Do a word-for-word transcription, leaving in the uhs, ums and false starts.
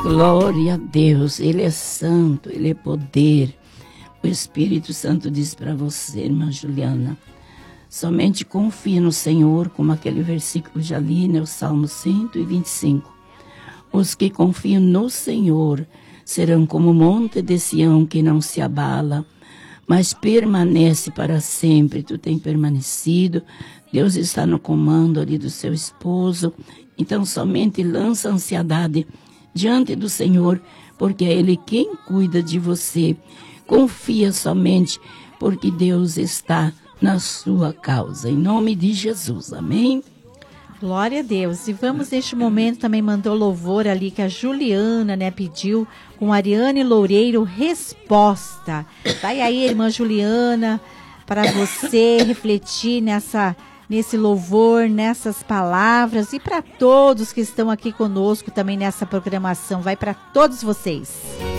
Glória a Deus, Ele é santo, Ele é poder. O Espírito Santo diz para você, irmã Juliana, somente confie no Senhor, como aquele versículo já li, né, o Salmo cento e vinte e cinco. Os que confiam no Senhor serão como o monte de Sião que não se abala, mas permanece para sempre. Tu tem permanecido, Deus está no comando ali do seu esposo, então somente lança a ansiedade diante do Senhor, porque é Ele quem cuida de você. Confia somente, porque Deus está na sua causa. Em nome de Jesus, amém? Glória a Deus. E vamos neste momento, também mandou louvor ali que a Juliana, né, pediu, com Ariane Loureiro, resposta. Vai aí, irmã Juliana, para você refletir nessa... nesse louvor, nessas palavras, e para todos que estão aqui conosco também nessa programação, vai para todos vocês.